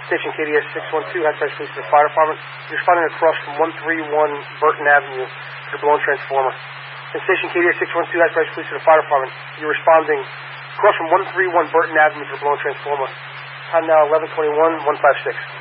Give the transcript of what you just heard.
Station KDS 612, Halifax Police to the Fire Department. You're responding across from 131 Burton Avenue to the blown transformer. And Station KDS 612, Halifax Police to the Fire Department. You're responding across from 131 Burton Avenue to the blown transformer. Time now 11:21, 156.